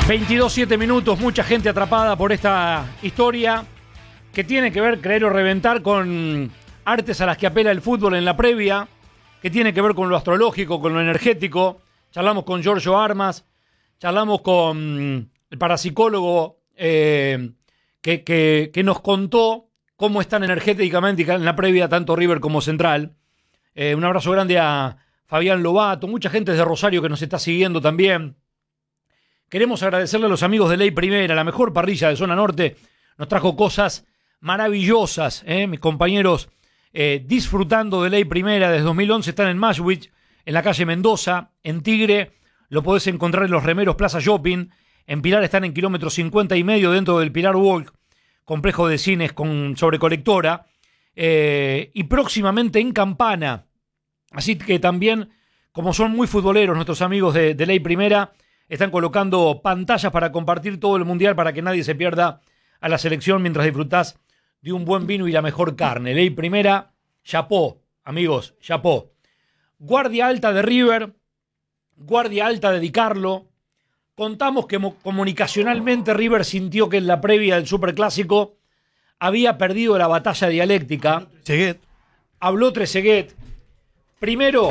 22:07 minutos, mucha gente atrapada por esta historia que tiene que ver, creer o reventar, con artes a las que apela el fútbol en la previa, que tiene que ver con lo astrológico, con lo energético. Charlamos con Giorgio Armas, charlamos con el parapsicólogo que nos contó cómo están energéticamente en la previa tanto River como Central. Un abrazo grande a Fabián Lobato, mucha gente desde Rosario que nos está siguiendo también. Queremos agradecerle a los amigos de Ley Primera, la mejor parrilla de Zona Norte. Nos trajo cosas maravillosas, mis compañeros disfrutando de Ley Primera. Desde 2011 están en Mashwich, en la calle Mendoza. En Tigre lo podés encontrar en Los Remeros Plaza Shopping. En Pilar están en kilómetro 50,5 dentro del Pilar Walk, complejo de cines sobre colectora. Y próximamente en Campana. Así que también, como son muy futboleros nuestros amigos de Ley Primera, están colocando pantallas para compartir todo el mundial para que nadie se pierda a la selección mientras disfrutás de un buen vino y la mejor carne. Ley Primera, chapó, amigos, chapó. Guardia alta de River, guardia alta de Di Carlo. Contamos que comunicacionalmente River sintió que en la previa del Superclásico había perdido la batalla dialéctica. Habló Trezeguet. Primero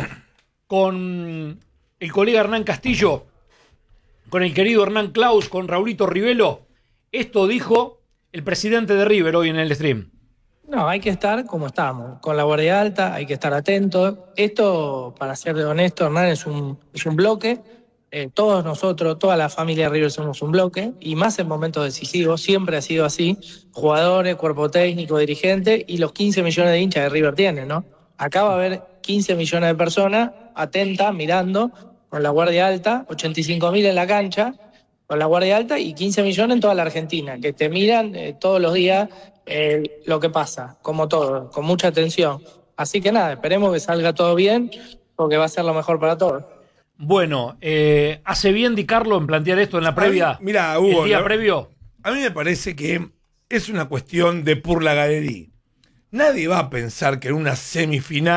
con el colega Hernán Castillo, con el querido Hernán Claus, con Raulito Rivelo. Esto dijo el presidente de River hoy en el stream. No, hay que estar como estamos, con la guardia alta, hay que estar atentos. Esto, para ser honesto, Hernán, es un bloque. Todos nosotros, toda la familia River somos un bloque, y más en momentos decisivos, siempre ha sido así. Jugadores, cuerpo técnico, dirigente, y los 15 millones de hinchas de River tienen, ¿no? Acá va a haber 15 millones de personas atentas, mirando, con la guardia alta, 85.000 en la cancha, con la guardia alta, y 15 millones en toda la Argentina, que te miran todos los días lo que pasa, como todo, con mucha atención. Así que nada, esperemos que salga todo bien, porque va a ser lo mejor para todos. Bueno, ¿hace bien Di Carlo en plantear esto en la previa? Mira, Hugo, el día previo. A mí me parece que es una cuestión de por la galería. Nadie va a pensar que en una semifinal